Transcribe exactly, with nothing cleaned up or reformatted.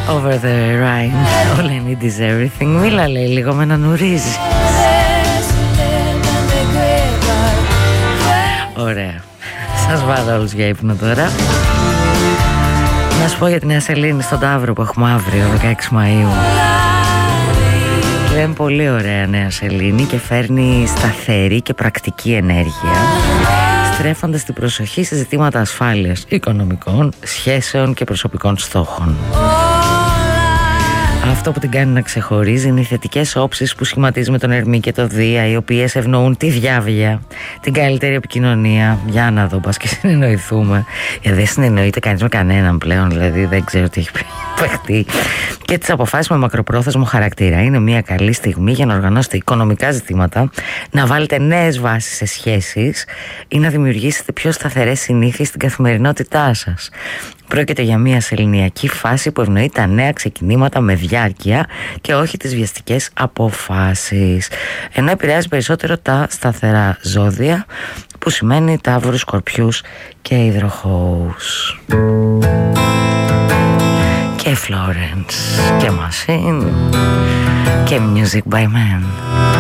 Over the Rhine. All I need is everything. Μίλα, λέει, λίγο με να νουρίζει. Ωραία. Σας βάλω όλους για ύπνο τώρα. Να σου πω για τη Νέα Σελήνη στον Ταύρο που έχουμε αύριο, δεκαέξι Μαΐου. Είναι πολύ ωραία Νέα Σελήνη και φέρνει σταθερή και πρακτική ενέργεια, στρέφοντας την προσοχή σε ζητήματα ασφάλειας, οικονομικών, σχέσεων και προσωπικών στόχων. Αυτό που την κάνει να ξεχωρίζει είναι οι θετικές όψεις που σχηματίζει με τον Ερμή και το Δία, οι οποίες ευνοούν τη διάβγεια, την καλύτερη επικοινωνία. Για να δω, πας και συνεννοηθούμε. Γιατί δεν συνεννοείται κανείς με κανέναν πλέον, δηλαδή δεν ξέρω τι έχει παιχτεί. Και τις αποφάσεις με μακροπρόθεσμο χαρακτήρα. Είναι μια καλή στιγμή για να οργανώσετε οικονομικά ζητήματα, να βάλετε νέες βάσεις σε σχέσεις ή να δημιουργήσετε πιο σταθερές συνήθειες στην καθημερινότητά σας. Πρόκειται για μια σεληνιακή φάση που ευνοεί τα νέα ξεκινήματα με διάρκεια και όχι τις βιαστικές αποφάσεις. Ενώ επηρεάζει περισσότερο τα σταθερά ζώδια, που σημαίνει Ταύρους, Σκορπιούς και Υδροχόους. Και Florence και Machine και Music by Men.